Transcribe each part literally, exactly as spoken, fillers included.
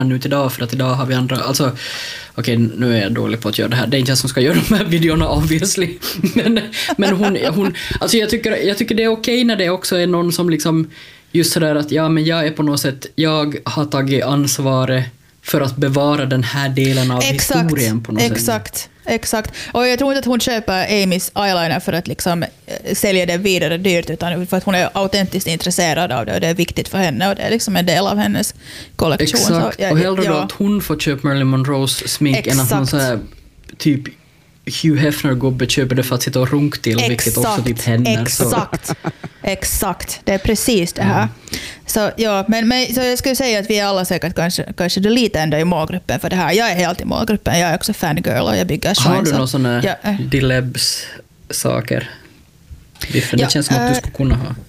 nu till idag, för att idag har vi andra, alltså okej, okay, nu är jag dålig på att göra det här, det är inte jag som ska göra de här videorna obviously, men, men hon, hon alltså jag tycker, jag tycker det är okej okay när det också är någon som liksom just sådär att ja, men jag är på något sätt, jag har tagit ansvaret för att bevara den här delen av exakt, historien på något exakt, sätt. Exakt, exakt. Och jag tror inte att hon köper Amys eyeliner för att liksom sälja det vidare dyrt, utan för att hon är autentiskt intresserad av det och det är viktigt för henne och det är liksom en del av hennes kollektion. Exakt, så, ja, och hellre ja. då att hon får köpa Marilyn Monroes smink exakt. Än att någon så här, typ Hugh Hefner-gubbe köper det för att sitta och runk till, exakt, vilket också typ händer. Exakt, så. Exakt. Det är precis det här. Mm. Så, ja, men, men, så jag skulle säga att vi är alla säkert kanske, kanske det lite ändå i målgruppen för det här. Jag är helt i målgruppen. Jag är också fangirl och jag bygger shine. Har du några sådana ja, äh. Dilebs-saker? Det ja, känns som att du skulle kunna ha.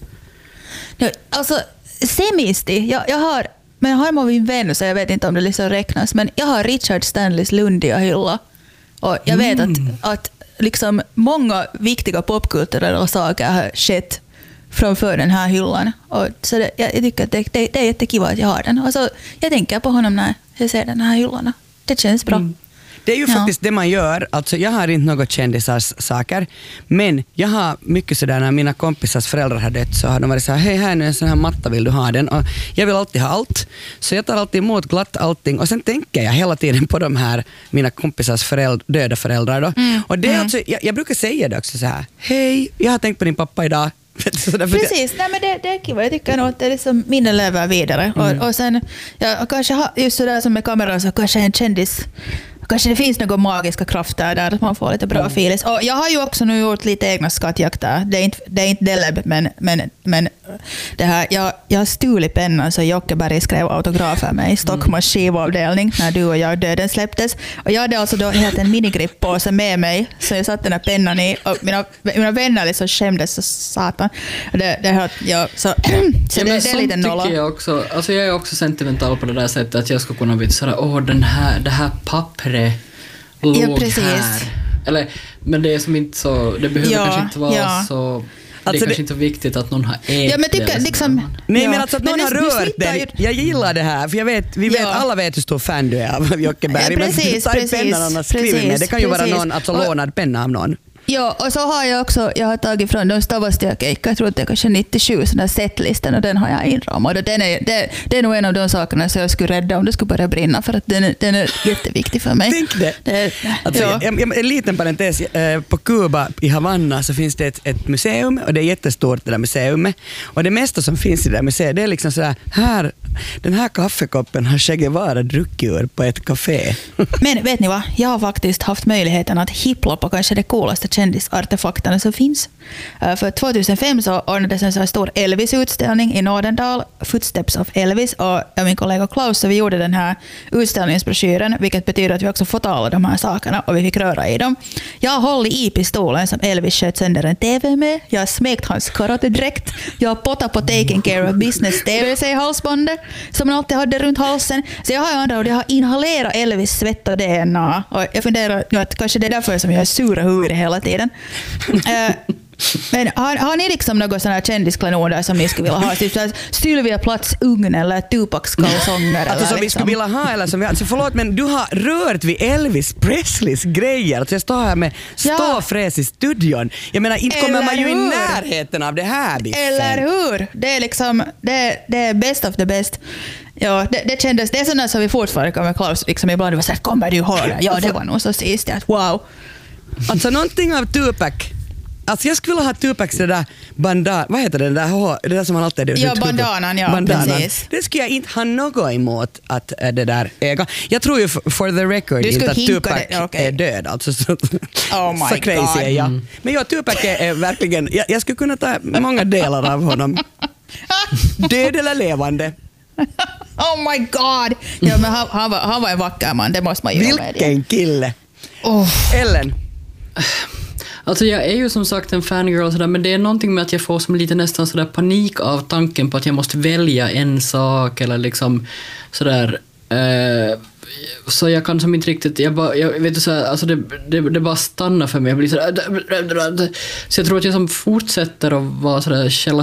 No, alltså, semisti. Jag, jag har, men jag har min vän, så jag vet inte om det liksom räknas, men jag har Richard Stanleys lundiga hylla. Och jag vet mm. att, att liksom många viktiga popkulturella saker har skett framför den här hyllan. Och så det, jag tycker att det, det, det är jättekiva att jag har den. Och så, jag tänker på honom när jag ser den här hyllan. Det känns bra. Mm. Det är ju faktiskt ja. Det man gör. Alltså, jag har inte något kändisars saker, men jag har mycket sådär när mina kompisars föräldrar har dött, så har de varit så här, hej, här är en sån här matta, vill du ha den? Och jag vill alltid ha allt, så jag tar alltid emot glatt allting, och sen tänker jag hela tiden på de här mina kompisars föräldrar, döda föräldrar då. Mm. Och det är mm. alltså, jag, jag brukar säga det också så här, hej, jag har tänkt på din pappa idag. Precis, nej, men det, det är kul. Jag tycker nog att det är liksom minnen lever vidare. Mm. Och, och sen, ja, kanske ha, just sådär som med kameran, så kanske en kändis, kanske det finns några magiska krafter där att man får lite bra mm. feelings. Och jag har ju också nu gjort lite egna skattjakter. Det är inte, det är inte deleb, men, men, men det här, jag, jag har stulit pennan så Jocke Berg skrev autografer med i Stockholms skivavdelning när du och jag Döden släpptes. Och jag hade alltså då helt en minigrippåse med mig, så jag satte den här pennan i, och mina, mina vänner liksom skämdes så satan. Det, det, ja, så, så ja, det, det är lite nolla. Jag, också, alltså jag är också sentimental på det där sättet att jag skulle kunna bli sådär, åh, den här, det här pappret låg ja, här. Eller, men det är som inte så, det behöver ja, kanske inte vara ja. så, det är alltså kanske det, inte så viktigt att någon har ätit ja, men tycker, det. Liksom, nej, ja. men alltså att någon men har rört den. Ju... Jag gillar det här, för jag vet, vi vet, ja. alla vet hur stor fan du är av Jocke Berg. Ja, precis, men ta pennan och skriv med. Det kan ju precis. vara någon, alltså lånad penna av någon. Ja, och så har jag också, jag har tagit från de Stavastia-keikka, jag tror att det är kanske nittiosju, sån där setlistan, och den har jag inramad. Och den är, det, det är nog en av de sakerna som jag skulle rädda om det skulle börja brinna, för att den är, den är jätteviktig för mig. Tänk det. det alltså, ja. jag, en liten parentes, på Kuba i Havanna så finns det ett, ett museum, och det är jättestort det där museet. Och det mesta som finns i det där museet, det är liksom sådär, här, den här kaffekoppen har Che Guevara druckit ur på ett café. Men vet ni vad, jag har faktiskt haft möjligheten att hippla på kanske det coolaste kändisartefakterna som finns. För tjugohundrafem så ordnades en så stor Elvis-utställning i Nordendal, Footsteps of Elvis, och min kollega Klaus, så vi gjorde den här utställningsbroschyren, vilket betyder att vi också fått alla de här sakerna och vi fick röra i dem. Jag har hållit i pistolen som Elvis sköt sönder en tv med, jag har smekt hans karatedräkt, jag har potat på Taking Care of Business T V C-halsbandet som man alltid hade runt halsen, så jag har ju andra och jag har inhalerat Elvis svett och D N A, och jag funderar nu att kanske det är därför som jag är sura huvudet hela tiden. uh, men har, har ni liksom något sådana här kändisklenoder som ni skulle vilja ha? Typ Sylvia Platts ugn eller Tupacs kalsonger? Alltså som liksom. Vi skulle vilja ha, eller som vi, alltså förlåt, men du har rört vid Elvis Presleys grejer. Alltså jag står här med ståfräs i studion. Jag menar, inte kommer man ju i närheten av det här biffen. Eller hur? Det är liksom, det, det är best of the best. Ja, det, det kändes, det är sådana som vi fortfarande kommer Klaus liksom ibland var så här, kommer du höra? Ja, det var nog så sist att wow. Alltså någonting av Tupac. Alltså jag skulle vilja ha Tupacs det där bandana, vad heter det där, det där som man alltid... Ja, bandanan, ja, bandanan. Precis. Det skulle jag inte ha något emot att det där äga. Jag tror ju for the record inte att Tupac okay. är död, alltså så, oh my så crazy God. är jag. Mm. Men ja, Tupac är, är verkligen, jag, jag skulle kunna ta många delar av honom. Död eller levande. Oh my God! Ja, men han, han, var, han var en vacker man, det måste man ju Vilken med. Vilken kille! Oh. Ellen? Alltså jag är ju som sagt en fangirl och sådär, men det är någonting med att jag får som lite nästan sådär panik av tanken på att jag måste välja en sak eller liksom sådär. Eh, så jag kan som inte riktigt, jag bara, jag vet du såhär, alltså det, det, det bara stannar för mig. Jag blir sådär, så jag tror att jag som fortsätter att vara sådär källa papper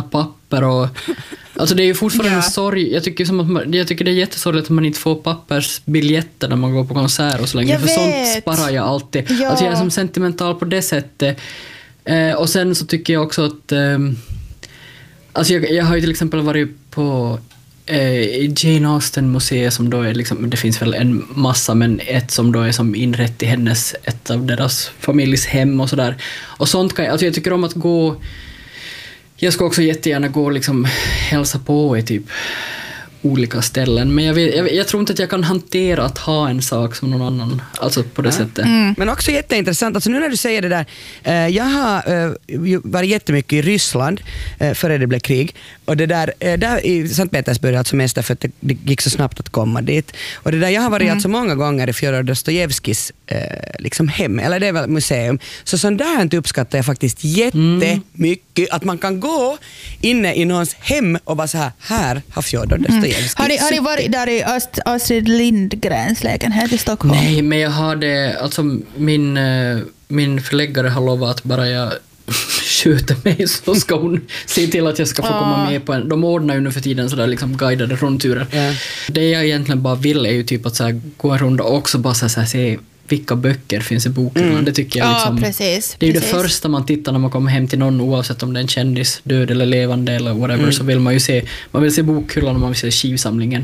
papper och alltså det är ju fortfarande Ja. en sorg. Jag tycker, som att man, jag tycker det är jättesorgligt att man inte får pappersbiljetter när man går på konsert och så länge. Jag för sånt vet. sparar jag alltid. Ja. Alltså jag är som sentimental på det sättet. Eh, och sen så tycker jag också att eh, alltså jag, jag har ju till exempel varit på eh, Jane Austen museet som då är liksom, det finns väl en massa men ett som då är som inrätt i hennes, ett av deras familjs hem och sådär. Och sånt kan jag, alltså jag tycker om att gå, jag ska också jättegärna gå och liksom hälsa på i typ olika ställen, men jag, vet, jag, jag tror inte att jag kan hantera att ha en sak som någon annan, alltså på det Ja. sättet. Mm. Men också jätteintressant, alltså nu när du säger det där, eh, jag har eh, ju varit jättemycket i Ryssland eh, före det blev krig, och det där, eh, där i Sankt Petersburg alltså mest därför att det, det gick så snabbt att komma dit, och det där jag har varit Mm. alltså många gånger i Fjodor Dostojevskis eh, liksom hem, eller det är väl museum, så sånt där uppskattar jag faktiskt jättemycket, att man kan gå inne i någons hem och bara så här, här har Fjodor Dostojevskij. Har ni, har ni varit där i Ast- Astrid Lindgrens lägenhet i Stockholm? Nej, men jag har det, alltså min, eh, min förläggare har lovat att bara jag skjuter mig så ska hon se till att jag ska få komma Ah. med på en, de ordnar ju nu för tiden sådär liksom guidade rundturer. Ja. Det jag egentligen bara vill är ju typ att så här, gå en runda och också bara så här, se vilka böcker finns i boken. Mm. Det tycker jag Ja, liksom, precis. det är ju det precis. första man tittar när man kommer hem till någon, oavsett om det är en kändis, död eller levande eller whatever, så vill man ju se, man vill se bokhyllan och man vill se skivsamlingen.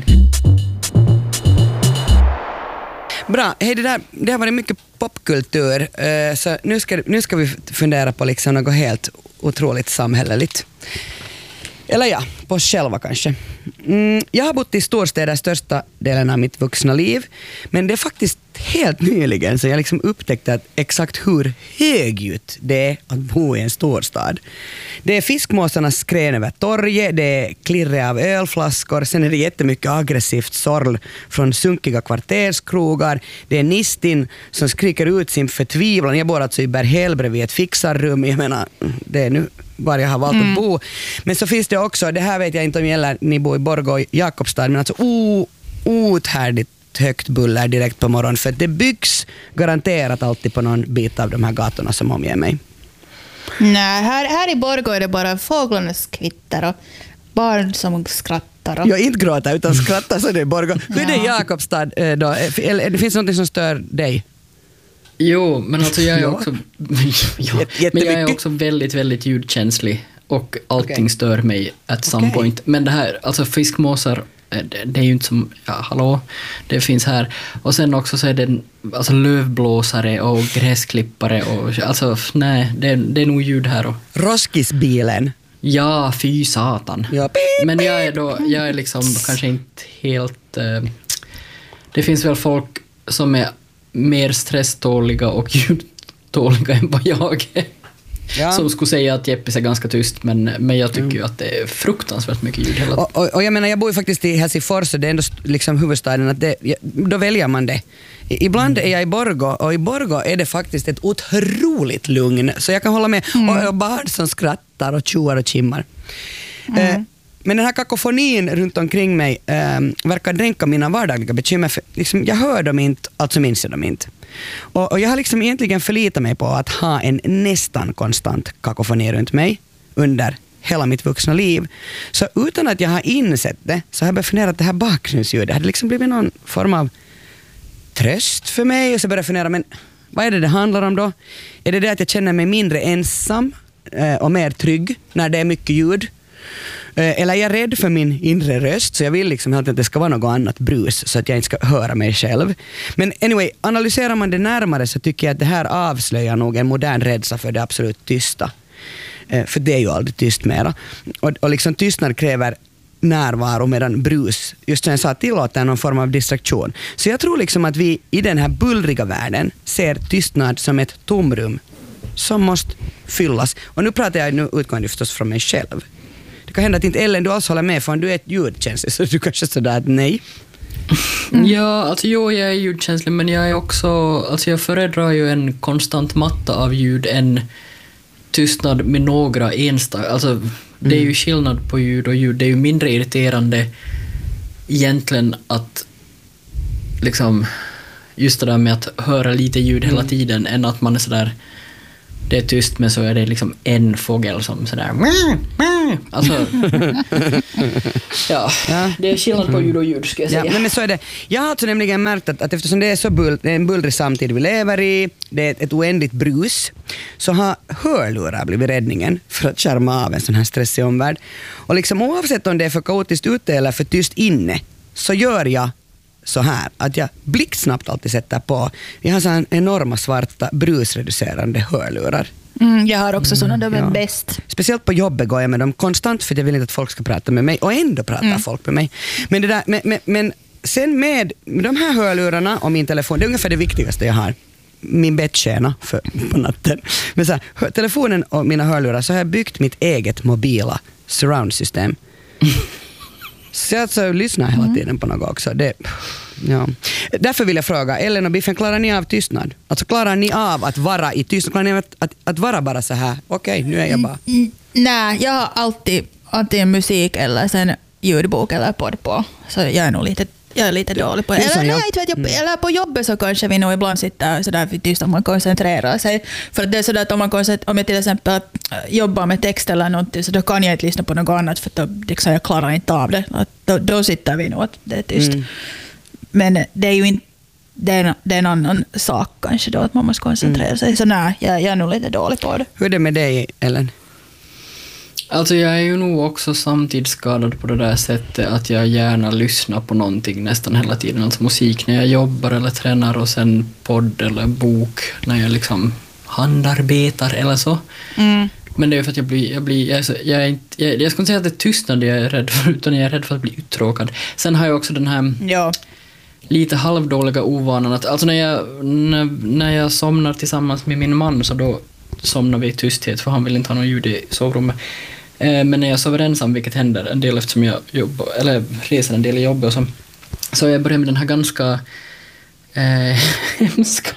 Bra, hej, det, där, det har varit mycket popkultur, eh, så nu ska, nu ska vi fundera på liksom något helt otroligt samhälleligt. Eller ja, på oss själva kanske. Mm, jag har bott i storstäder största delen av mitt vuxna liv, men det är faktiskt helt nyligen så jag liksom upptäckte att exakt hur högljutt det är att bo i en storstad. Det är fiskmåsarnas skrän över torget, det är klirre av ölflaskor, sen är det jättemycket aggressivt sorl från sunkiga kvarterskrogar, det är Nistin som skriker ut sin förtvivlan. Jag bor alltså i Berghäll bredvid ett fixarrum, jag menar, det är nu var jag har valt Mm. att bo. Men så finns det också, det här vet jag inte om gäller ni bor i Borgå och Jakobstad, men alltså o, outhärdligt högt buller direkt på morgonen, för det byggs garanterat alltid på någon bit av de här gatorna som omger mig. Nej, här, här i Borgå är det bara fåglarnas kvitter och barn som skrattar. Och... Jag inte gråter utan skrattar, så det är Borgå. Hur är det i Jakobstad eh, då? Eller, det finns något som stör dig? Jo, men alltså jag är Ja. också ja, Jät- men jag är jättemycket. också väldigt, väldigt ljudkänslig och allting Okej. stör mig at some Okej. point. Men det här, alltså fiskmåsar, eh, det, det är ju inte som, ja hallå, det finns här. Och sen också så är det alltså lövblåsare och gräsklippare och alltså nej, det, det är nog ljud här och Roskisbilen. ja, fy satan. Ja, pip, Men jag är då, jag är liksom kanske inte helt, eh, det finns väl folk som är mer stresståliga och ljudtåliga än vad jag är. Ja. Som skulle säga att Jeppis är ganska tyst, men, men jag tycker ju att det är fruktansvärt mycket ljud hela tiden. Och, och, och jag menar, jag bor ju faktiskt i Helsingfors och det är ändå st- liksom huvudstaden, att det, ja, då väljer man det. I, ibland är jag i Borgå och i Borgå är det faktiskt ett otroligt lugn, så jag kan hålla med. Och, och barn som skrattar och tjoar och kimmar. Eh, men den här kakofonin runt omkring mig eh, verkar dränka mina vardagliga bekymmer. För, liksom, jag hör dem inte, alltså minns jag dem inte. Och, och jag har liksom egentligen förlitat mig på att ha en nästan konstant kakofoni runt mig under hela mitt vuxna liv. Så utan att jag har insett det så har jag börjat fundera att det här bakgrundsljudet hade liksom blivit någon form av tröst för mig, och så började jag fundera, men vad är det det handlar om då? Är det det att jag känner mig mindre ensam eh, och mer trygg när det är mycket ljud? Eh, eller är jag rädd för min inre röst, så jag vill liksom helt att det ska vara något annat brus så att jag inte ska höra mig själv. Men anyway, analyserar man det närmare så tycker jag att det här avslöjar nog en modern rädsla för det absolut tysta. Eh, för det är ju aldrig tyst mera. Och, och liksom tystnad kräver närvaro, medan brus, just som jag sa, tillåter någon form av distraktion. Så jag tror liksom att vi i den här bullriga världen ser tystnad som ett tomrum som måste fyllas. Och nu pratar jag nu utgående förstås från mig själv. Det kan hända att inte Ellen, du alls håller med, för du är ett ljudkänslig, så du kanske sådär att nej. Ja, alltså jo, jag är ljudkänslig, men jag är också, alltså jag föredrar ju en konstant matta av ljud än tystnad med några enstaka. Alltså det är ju skillnad på ljud och ljud. Det är ju mindre irriterande egentligen att liksom just det där med att höra lite ljud hela tiden än att man är sådär, det är tyst men så är det liksom en fågel som sådär nej. Alltså, ja, ja, det är skillnad på ljud och ljud, ska jag säga. Ja, men så är det. Jag har alltså nämligen märkt att, att eftersom det är så bull, det är en bullrig samtid vi lever i, det är ett, ett oändligt brus, så har hörlurar blivit räddningen för att skärma av en sån här stressig omvärld. Och liksom oavsett om det är för kaotiskt ute eller för tyst inne, så gör jag så här att jag blixtsnabbt alltid sätter på. Jag har så här enorma svarta brusreducerande hörlurar. Mm, jag har också sådana, de är ja. bäst. Speciellt på jobbet går jag med dem konstant för jag vill inte att folk ska prata med mig, och ändå pratar mm. folk med mig. Men, det där, men, men, men sen med de här hörlurarna och min telefon, det är ungefär det viktigaste jag har. Min bettskena för, på natten. Men så här, telefonen och mina hörlurar, så har jag byggt mitt eget mobila surround-system. Så jag alltså lyssnar hela tiden på något också. Det, ja. Därför vill jag fråga, Ellen och Biffen, klarar ni av tystnad? Alltså klarar ni av att vara i tystnad? Klarar ni av att, att, att vara bara så här? Okej, okay, nu är jag bara... Mm, nej, jag har alltid antingen musik eller sen ljudbok eller podd på. Så jag är nog lite, jag är lite dålig på det. Eller, nej, inte vet jag, eller på jobbet så kanske vi nog ibland sitter sådär för tyst om man koncentrerar sig. För att det är sådär att om, man om jag till exempel jobbar med text eller någonting, så då kan jag inte lyssna på något annat för då liksom, jag klarar inte av det. Att då, då sitter vi nog att det är tyst. Mm. Men det är ju inte det är, det är en annan sak kanske då, att man måste koncentrera mm. sig. Så nej, jag, jag är nog lite dålig på det. Hur är det med dig, Ellen? Alltså jag är ju nog också samtidsskadad på det där sättet att jag gärna lyssnar på någonting nästan hela tiden. Alltså musik när jag jobbar eller tränar, och sen podd eller bok när jag liksom handarbetar eller så. Mm. Men det är för att jag blir, jag blir, jag, är så, jag, är inte, jag, jag ska inte säga att det är tystnad jag är rädd för, utan jag är rädd för att bli uttråkad. Sen har jag också den här ja. lite halvdåliga ovanan att, alltså när jag, när, när jag somnar tillsammans med min man, så då somnar vi i tysthet, för han vill inte ha någon ljud i sovrummet. Eh, men när jag sover ensam, vilket händer en del eftersom jag jobbar, eller reser en del i jobbet, och så, så jag börjar med den här ganska eh, hemska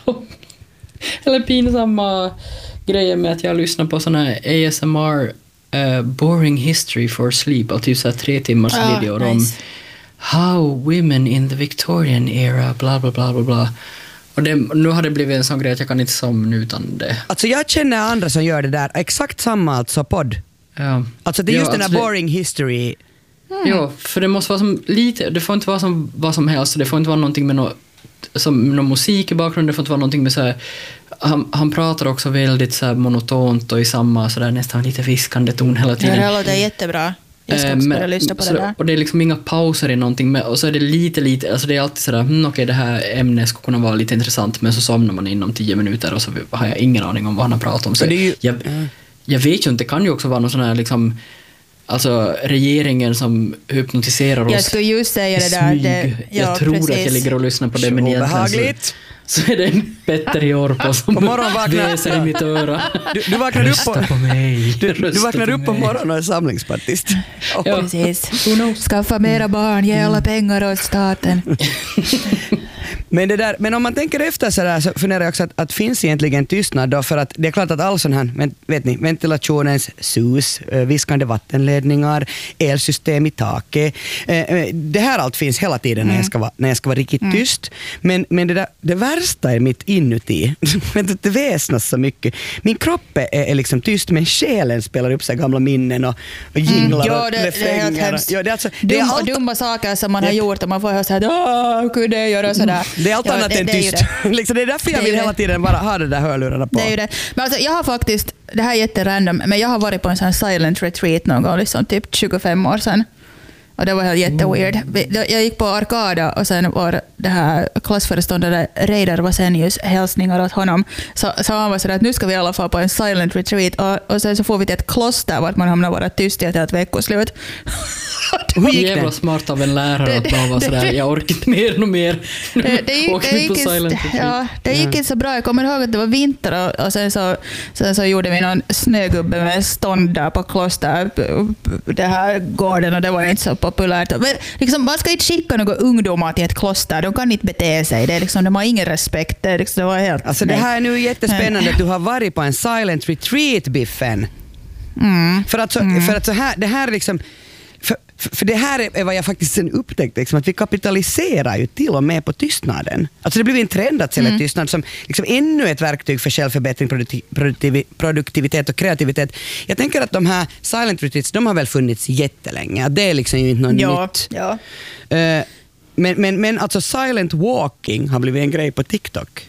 eller pinsamma grejen med att jag lyssnar på såna här A S M R uh, boring history for sleep, och typ så här tre timmars ah, videor nice. om how women in the Victorian era bla bla bla bla bla. Och det, nu har det blivit en sån grej att jag kan inte somna utan det. Alltså jag känner andra som gör det där exakt samma, alltså podd. Ja. Alltså det är just ja, den här alltså boring det, history. Mm. Ja, för det måste vara som lite, det får inte vara som vad som helst, det får inte vara någonting med något som någon musik i bakgrunden, det får inte vara någonting med så här, han, han pratar också väldigt så här monotont och i samma så där nästan lite viskande ton hela tiden. Ja, det låter jättebra. Jag ska också börja lyssna på det där. Och det är liksom inga pauser i någonting med, och så är det lite lite, alltså det är alltid sådär, hm, okej, det här ämnet skulle kunna vara lite intressant, men så somnar man inom tio minuter och så har jag ingen aning om vad han har pratat om. Så det är ju, jag, jag vet ju inte, det kan ju också vara någon sån här liksom, alltså regeringen som hypnotiserar oss. Jag skulle just säga det där. Det, ja, jag tror precis. att jag ligger och lyssnar på det, så men egentligen så, så är det en Petter i Orpo som väser i mitt öra. Du, du vaknar upp på, på mig. Du, du vaknar upp på morgonen och är samlingspartist. Oh. Ja, precis. Skaffa mera barn, ge alla pengar åt staten. Men, det där, men om man tänker efter så där, så funderar jag också att, att finns egentligen tystnad då, för att det är klart att all sån här, vet ni, ventilationens sus, viskande vattenledningar, elsystem i taket, det här allt finns hela tiden när jag ska vara, när jag ska vara riktigt mm. tyst. Men, men det, där, det värsta är mitt inuti. Det väsnas så mycket. Min kropp är, är liksom tyst, men själen spelar upp sig gamla minnen och, och jinglar mm, ja, det, och refränger. Det är helt ja, det är alltså, Dum, det är allt, dumma saker som man har gjort och man får höra så här, åh, hur kunde jag göra sådär? Det är allt ja, annat än tyst. Det. liksom, det är därför jag vill hela tiden bara ha det där hörlurarna på. Det är ju det. Men alltså, jag har faktiskt, det här är jätterandom, men jag har varit på en sån silent retreat någon gång, liksom typ tjugofem år sedan. Och det var helt jätteweird. Jag gick på Arkada och sen var det här klassföreståndare Reidar Vasenius hälsningar åt honom. Så, så han var sådär att nu ska vi i alla fall på en silent retreat och, och sen så får vi till ett kloster vart man hamnar vara tyst i ett helt veckoslut. Hur gick det? Jävla smart av en lärare att bara vara sådär, jag orkar inte mer och mer. Det, det gick, det gick, in, ja, det gick inte så bra. Jag kommer ihåg att det var vinter och, och sen, så, sen så gjorde vi någon snögubbe med stånd där på kloster, det här gården, och det var inte så populärt. Men liksom, man ska inte skicka några ungdomar till ett kloster, de kan inte bete sig. Det är liksom, de har ingen respekt. Det, är liksom, det, var helt, alltså, det här är nu jättespännande att du har varit på en silent retreat, Biffen. Mm. För att så, mm. för att så här, det här liksom... För, För, för det här är, är vad jag faktiskt sen upptäckte, liksom, att vi kapitaliserar ju till och med på tystnaden. Alltså det blir en trend att sälja mm. tystnad som liksom ännu ett verktyg för självförbättring, produktiv, produktivitet och kreativitet. Jag tänker att de här silent retreats, de har väl funnits jättelänge. Det är liksom ju inte något ja, nytt. Ja. Uh, men, men, men alltså silent walking har blivit en grej på TikTok.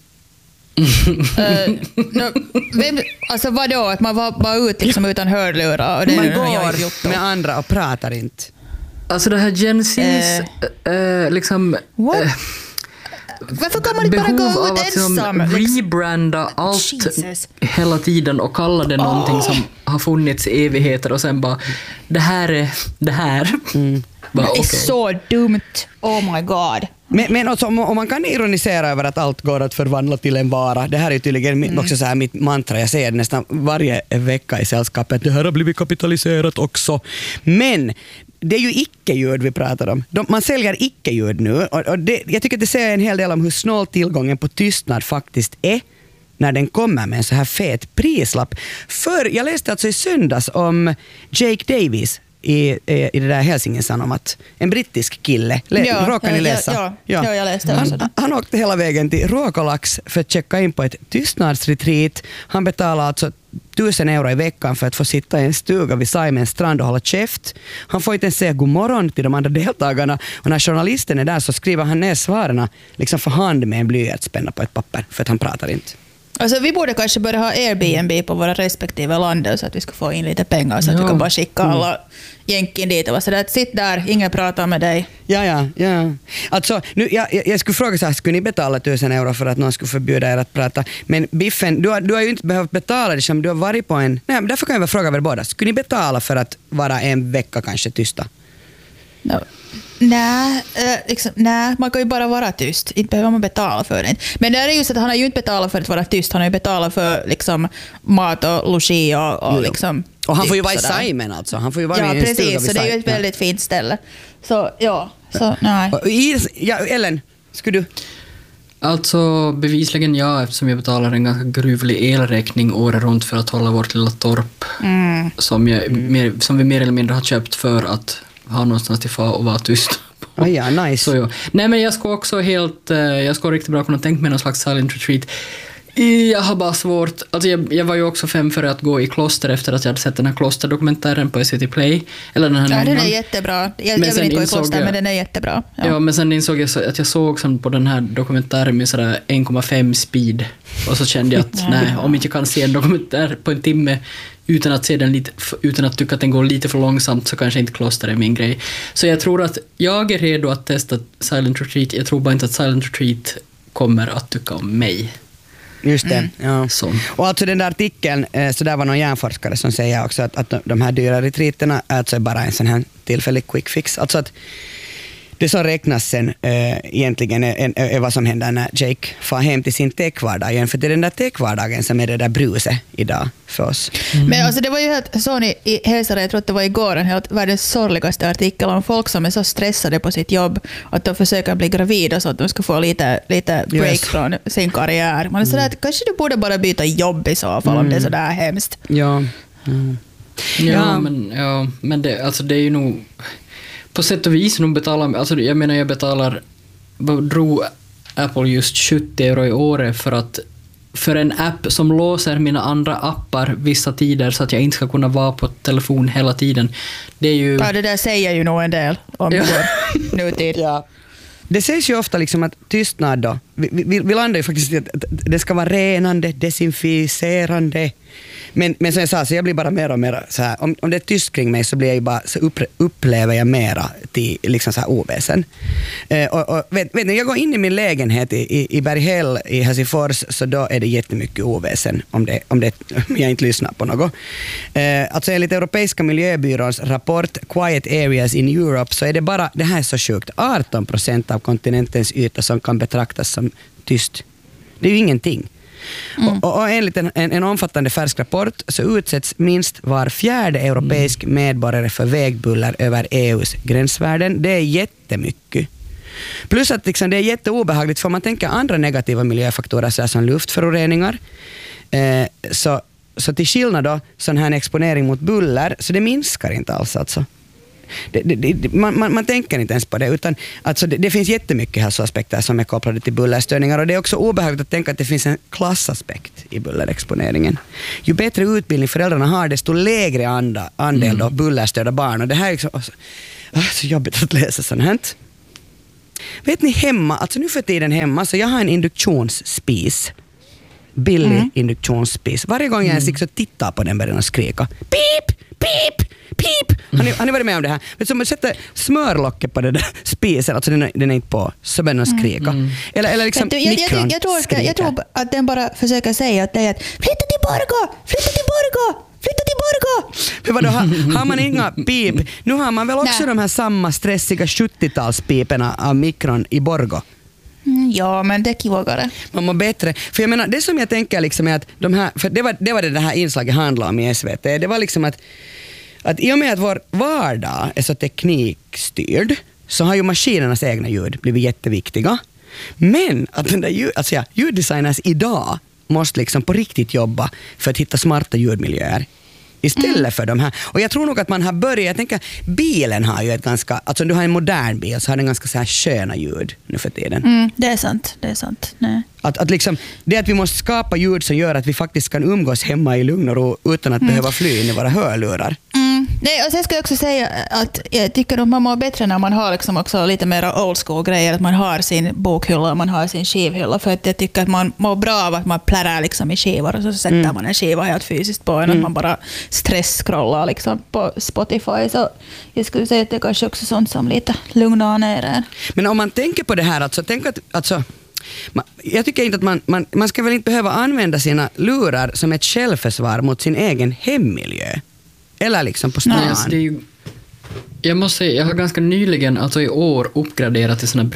uh, no, vem, alltså vadå? Att man var bara ut liksom utan hörlurar och det man är går med andra och pratar inte. Alltså det här Gen Z's uh, uh, liksom What? Uh, varför kan man inte bara gå ut ensam? Behov av att rebranda allt Jesus. Hela tiden och kalla det oh. någonting som har funnits i evigheter och sen bara, det här är det här. Mm. Bara, det är okay. så dumt. Oh my god. Men, men också, om man kan ironisera över att allt går att förvandla till en vara. Det här är tydligen mm. också så här mitt mantra. Jag säger nästan varje vecka i sällskapet. Det här har blivit kapitaliserat också. Men det är ju icke-ljud vi pratar om. De, man säljer icke-ljud nu. Och, och det, jag tycker att det säger en hel del om hur snål tillgången på tystnad faktiskt är när den kommer med en så här fet prislapp. För jag läste alltså i söndags om Jake Davis i, i det där Helsingin Sanomat. En brittisk kille. Le- ja, råkar ni läsa? Ja, ja, ja, jag läste också. Han, han åkte hela vägen till Ruokolax för att checka in på ett tystnadsretreat. Han betalade alltså tusen euro i veckan för att få sitta i en stuga vid Saimens strand och hålla käft. Han får inte ens säga god morgon till de andra deltagarna. Och när journalisten är där så skriver han ner svaren liksom för hand med en blyertspenna på ett papper för att han pratar inte. Alltså, vi borde kanske börja ha Airbnb på våra respektive länder så att vi ska få in lite pengar så att ja. vi kan bara skicka alla mm. jänkin dit och så där, sitt där, ingen pratar med dig. Ja, ja, ja. Alltså, nu, jag, jag skulle fråga så här, skulle ni betala tusen euro för att någon skulle förbjuda er att prata? Men Biffen, du har, du har ju inte behövt betala det som du har varit på en... Nej, därför kan jag väl fråga er båda. Skulle ni betala för att vara en vecka kanske tysta? No. Nej, äh, liksom, nej, man kan ju bara vara tyst. Inte behöver man betala för det. Men det är just att han har ju inte betalat för att vara tyst. Han har ju betalat för liksom, mat och logi och, och liksom... Och han får ju vara i Saimen alltså. Han får ju vara ja, i en precis. stuga vid så det är ju ett väldigt fint ställe. Så, ja. Så, nej. Ja, Ellen, skulle du... Alltså bevisligen ja, eftersom jag betalar en ganska gruvlig elräkning året runt för att hålla vårt lilla torp. Mm. Som, jag, mm. mer, som vi mer eller mindre har köpt för att ha någonstans till far och vara tyst. Oh ja, nice. Så, ja. Nej, men jag ska också helt, jag ska riktigt bra kunna tänka mig någon slags silent retreat. Jag har bara svårt, alltså jag, jag var ju också fem för att gå i kloster efter att jag hade sett den här klosterdokumentären på S V T Play. Eller den här ja, den är jättebra. Jag, jag vill inte gå i kloster, jag, men den är jättebra. Ja, ja men sen insåg jag så, att jag såg som på den här dokumentären med sådär en komma fem speed. Och så kände jag att nej, om inte jag kan se en dokumentär på en timme utan att se den lite, utan att tycka att den går lite för långsamt så kanske inte kloster är min grej. Så jag tror att jag är redo att testa silent retreat. Jag tror bara inte att silent retreat kommer att tycka om mig. Just det, mm. ja. Så. Och alltså den där artikeln, så där var någon hjärnforskare som säger också att, att de här dyra retreaterna är alltså bara en sån här tillfällig quick fix. Alltså att det som räknas sen äh, egentligen är, är, är vad som händer när Jake far hem till sin techvardag igen. För det är den där techvardagen som är det där bruset idag för oss. Mm. Men alltså det var ju helt, såg ni i Hälsare, jag tror att det var igår, en helt världens sorgligaste artikel om folk som är så stressade på sitt jobb att de försöker bli gravida så att de ska få lite, lite break yes. från sin karriär. Man är sådär att kanske du borde bara byta jobb i så fall mm. om det är sådär hemskt. Ja, mm. ja, ja. men, ja, men det, alltså det är ju nog... På sätt och vis nog betalar, alltså jag menar jag betalar, drog Apple just sjuttio euro i året för att för en app som låser mina andra appar vissa tider så att jag inte ska kunna vara på telefon hela tiden. Det är ju... Ja, det där säger ju nog en del om ja. vår nutid. Ja. Det sägs ju ofta liksom att tystnad då, vi, vi, vi landar ju faktiskt i att det ska vara renande, desinficerande. Men, men som jag sa, så jag blir bara mer och mer så här, om, om det är tyst kring mig så blir jag ju bara, så upp, upplever jag mera till liksom så här oväsen. Eh, och, och vet, vet ni, jag går in i min lägenhet i, i, i Berghäll i Helsingfors, så då är det jättemycket oväsen om, det, om, det, om jag inte lyssnar på något. Eh, alltså enligt Europeiska miljöbyråns rapport Quiet Areas in Europe så är det bara, det här är så sjukt, arton procent av kontinentens yta som kan betraktas som tyst. Det är ju ingenting. Mm. Och, och enligt en, en, en omfattande färsk rapport så utsätts minst var fjärde europeisk mm. medborgare för vägbuller över E U:s gränsvärden. Det är jättemycket. Plus att liksom, det är jätteobehagligt för man tänker andra negativa miljöfaktorer så som luftföroreningar. Eh, så, så till skillnad då, sån här exponering mot buller, så det minskar inte alls alltså. det, det, det, man, man, man tänker inte ens på det, utan alltså det, det finns jättemycket hälsoaspekter som är kopplade till bullerstörningar, och det är också obehagligt att tänka att det finns en klassaspekt i bullerexponeringen. Ju bättre utbildning föräldrarna har, desto lägre anda, andel mm. då bullerstörda barn, och det här är liksom, alltså, så jobbigt att läsa sånt här. Vet ni hemma, alltså nu för tiden hemma, så jag har en induktionsspis. Billig mm. induktionsspis. Varje gång jag ens mm. tittar på den börjar den skrika. Pip, pip, pip. Har ni, har ni varit med om det här? Vet du, om man sätter smörlocket på den där spisen, alltså den är, den är inte på, så börjar den skrika. Mm. Eller, eller liksom du, jag, jag, jag, jag, tror, jag tror att den bara försöker säga att det är att flytta till Borgå, flytta till Borgå. Flytta till Borgå! Men vadå, har, har man inga pip? Nu har man väl också Nej. de här samma stressiga sjuttiotalspiperna av mikron i Borgå. Mm, ja, men det är kivågare. Man mår bättre. För jag menar, det som jag tänker liksom är att de här, för det var det var det, det här inslaget handlade om i S V T. Det var liksom att, att i och med att vår vardag är så teknikstyrd, så har ju maskinernas egna ljud blivit jätteviktiga. Men att den där ljud, alltså ja, ljuddesigners idag måste liksom på riktigt jobba för att hitta smarta ljudmiljöer istället mm. för de här. Och jag tror nog att man har börjat, jag tänker, bilen har ju ett ganska, alltså om du har en modern bil så har den ganska så här sköna ljud nu för tiden. Mm, det är sant, det är sant. Nej. Att, att liksom, det att vi måste skapa ljud som gör att vi faktiskt kan umgås hemma i lugn och ro utan att mm. behöva fly in i våra hörlurar. Mm. Nej, och sen ska jag också säga att jag tycker att man mår bättre när man har liksom också lite mer old school grejer, att man har sin bokhylla och man har sin skivhylla, för att jag tycker att man mår bra av att man plärrar liksom i skivor och så sätter mm. man en skiva helt fysiskt på en mm. att man bara stresscrollar liksom på Spotify, så jag skulle säga att det är kanske också sånt som lite lugnar ner en. Men om man tänker på det här, alltså, tänk att alltså, man, jag tycker inte att man, man, man ska väl inte behöva använda sina lurar som ett självförsvar mot sin egen hemmiljö. Eller liksom på stan. Nej, alltså det är ju, jag måste säga, jag har ganska nyligen, alltså i år, uppgraderat till såna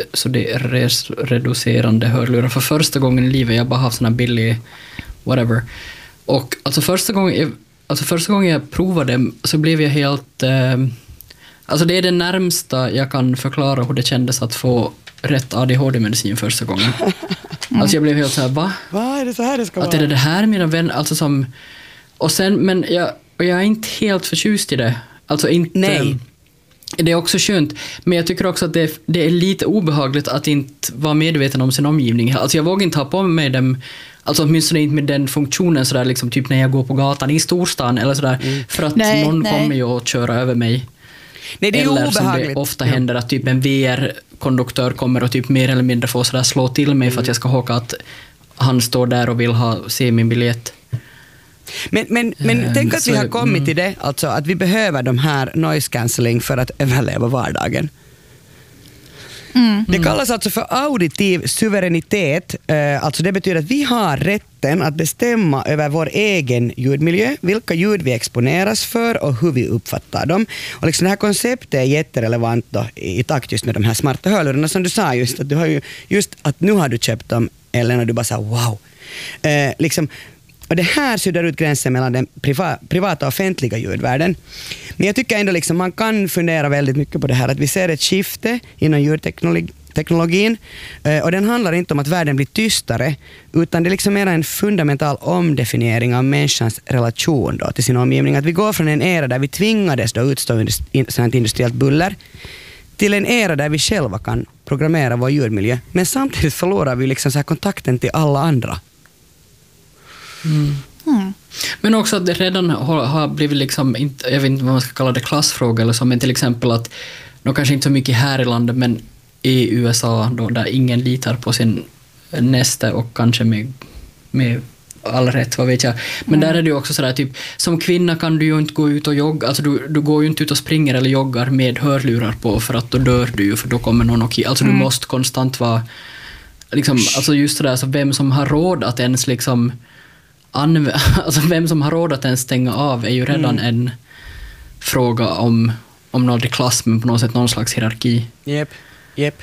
brusreducerande hörlurar för första gången i livet. Jag bara haft såna billig whatever. Och alltså första gången jag, alltså första gången jag provade så blev jag helt eh, alltså det är det närmsta jag kan förklara hur det kändes att få rätt A D H D-medicin första gången. Mm. Alltså jag blev helt så här, va? Va, är det så här det ska vara? Att är det det här, mina vänner? Alltså som, och sen, men jag, och jag är inte helt förtjust i det. Alltså inte... Nej. Det är också skönt, men jag tycker också att det, det är lite obehagligt att inte vara medveten om sin omgivning. Alltså jag vågar inte ha på mig dem, alltså åtminstone inte med den funktionen sådär, liksom typ när jag går på gatan i storstan eller sådär, mm. för att nej, någon nej. kommer ju att köra över mig. Nej, det är eller obehagligt. Som det ofta händer att typ en V R-konduktör kommer och typ mer eller mindre får sådär slå till mig mm. för att jag ska håka att han står där och vill ha, se min biljett. Men, men, men um, tänk att så, vi har kommit mm. till det, alltså att vi behöver de här noise cancelling för att överleva vardagen. Mm. Det kallas alltså för auditiv suveränitet. Alltså det betyder att vi har rätten att bestämma över vår egen ljudmiljö, vilka ljud vi exponeras för och hur vi uppfattar dem. Och liksom det här konceptet är jätterelevant då, i takt just med de här smarta hörlurarna som du sa just, att du har ju just att nu har du köpt dem, eller när du bara sa wow. Eh, liksom Och det här suddar ut gränsen mellan den priva, privata och offentliga ljudvärlden. Men jag tycker ändå liksom man kan fundera väldigt mycket på det här, att vi ser ett skifte inom ljudteknologin, och den handlar inte om att världen blir tystare, utan det är liksom mer en fundamental omdefiniering av människans relation då till sin omgivning. Att vi går från en era där vi tvingades då utstå sådant industriellt buller till en era där vi själva kan programmera vår ljudmiljö, men samtidigt förlorar vi liksom så här kontakten till alla andra. Mm. Mm. Men också att det redan har, har blivit liksom, inte, jag vet inte vad man ska kalla det, klassfråga eller så, men till exempel att, nå kanske inte så mycket här i landet, men i U S A då, där ingen litar på sin nästa och kanske med, med all rätt, vad vet jag. Men mm. där är det ju också sådär, typ, som kvinna kan du ju inte gå ut och jogga, alltså du, du går ju inte ut och springer eller joggar med hörlurar på, för att då dör du ju, för då kommer någon och alltså mm. du måste konstant vara liksom, alltså just det där, så vem som har råd att ens liksom Anv- alltså vem som har råd att ens stänga av är ju redan mm. en fråga om, om någon klass, men på något sätt någon slags hierarki. Jep, jep.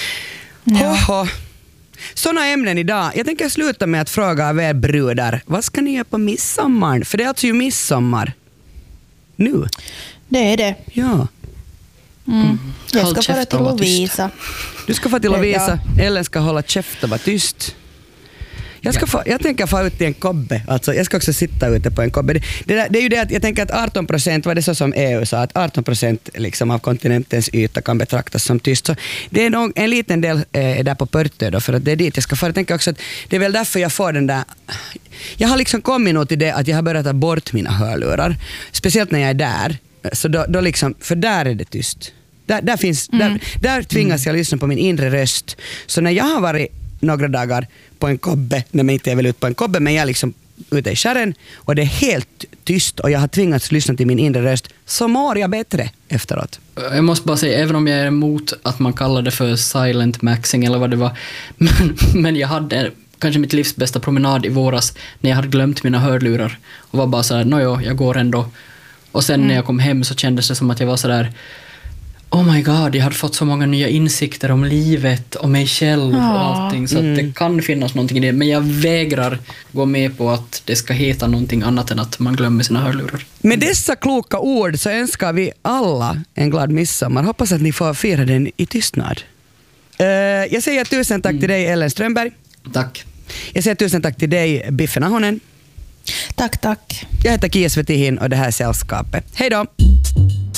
Ja. Sådana ämnen idag. Jag tänker sluta med att fråga av er brudar, vad ska ni göra på midsommar? För det är alltså ju midsommar nu. Det är det. Ja. Mm. Mm. Jag ska fara till Lovisa. Du ska fara till Lovisa. Ja. Ellen ska hålla käft och vara tyst. Jag, ska få, jag tänker få ut i en kobbe. Alltså, jag ska också sitta ute på en kobbe. Det, det, där, det är ju det att jag tänker att arton procent, var det så som E U sa, att arton procent liksom av kontinentens yta kan betraktas som tyst. Så det är nog en liten del eh, där på Pörtö då, för att det är dit jag ska få. Jag tänker också att det är väl därför jag får den där... Jag har liksom kommit nog till det att jag har börjat ta bort mina hörlurar. Speciellt när jag är där. Så då, då liksom, för där är det tyst. Där, där, finns, mm. där, där tvingas jag lyssna på min inre röst. Så när jag har varit några dagar på en kobbe, när man inte är väl ut på en kobbe, men jag är liksom ute i skärren och det är helt tyst och jag har tvingats lyssna till min inre röst, så mår jag bättre efteråt. Jag måste bara säga, även om jag är emot att man kallar det för silent maxing eller vad det var, men, men jag hade kanske mitt livs bästa promenad i våras när jag hade glömt mina hörlurar och var bara så här, nåjo, jag går ändå. Och sen mm. när jag kom hem så kändes det som att jag var så där, oh my god, jag hade fått så många nya insikter om livet, om mig själv och allting, så mm. att det kan finnas någonting i det, men jag vägrar gå med på att det ska heta någonting annat än att man glömmer sina hörlurar. Med dessa kloka ord så önskar vi alla en glad midsommar. Hoppas att ni får fira den i tystnad. Uh, jag säger tusen tack mm. till dig, Ellen Strömberg. Tack. Jag säger tusen tack till dig, Biffen Ahonen. Tack, tack. Jag heter Kia Svetihin och det här är Sällskapet. Hej då!